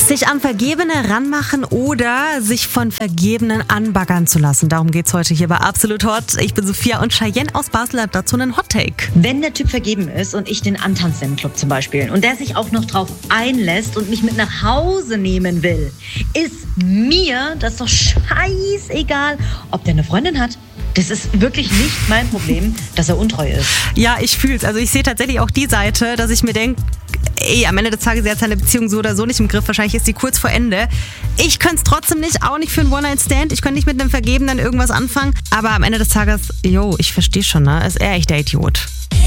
Sich an Vergebene ranmachen oder sich von Vergebenen anbaggern zu lassen. Darum geht's heute hier bei Absolut Hot. Ich bin Sophia und Cheyenne aus Basel hat dazu einen Hot-Take. Wenn der Typ vergeben ist und ich den antanze im Club zum Beispiel und der sich auch noch drauf einlässt und mich mit nach Hause nehmen will, ist mir das doch scheißegal, ob der eine Freundin hat. Das ist wirklich nicht mein Problem, dass er untreu ist. Ja, ich fühl's. Also ich sehe tatsächlich auch die Seite, dass ich mir denke, am Ende des Tages, sie hat seine Beziehung so oder so nicht im Griff. Wahrscheinlich ist sie kurz vor Ende. Ich könnte es trotzdem nicht, auch nicht für einen One-Night-Stand. Ich könnte nicht mit einem Vergebenen irgendwas anfangen. Aber am Ende des Tages, ich verstehe schon, ne? Ist er echt der Idiot.